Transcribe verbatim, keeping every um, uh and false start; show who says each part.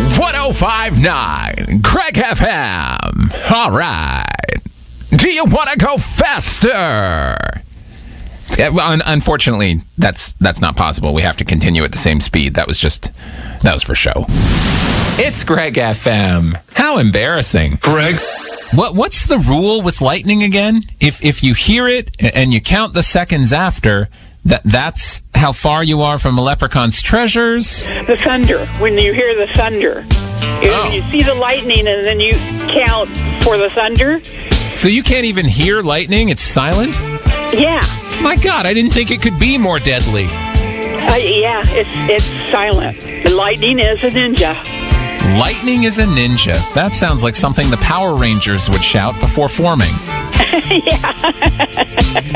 Speaker 1: one oh five point nine Craig F M. All right. Do you want to go faster? Yeah, well, un- unfortunately, that's that's not possible. We have to continue at the same speed. That was just, that was for show. It's Greg F M. How embarrassing.
Speaker 2: Greg.
Speaker 1: What What's the rule with lightning again? If if you hear it and you count the seconds after, that that's how far you are from a leprechaun's treasures?
Speaker 3: The thunder. When you hear the thunder.
Speaker 1: Oh.
Speaker 3: You see the lightning and then you count for the thunder.
Speaker 1: So you can't even hear lightning? It's silent?
Speaker 3: Yeah.
Speaker 1: My God, I didn't think it could be more deadly.
Speaker 3: Uh, yeah, it's it's silent. The lightning is a ninja.
Speaker 1: Lightning is a ninja. That sounds like something the Power Rangers would shout before forming.
Speaker 3: Yeah.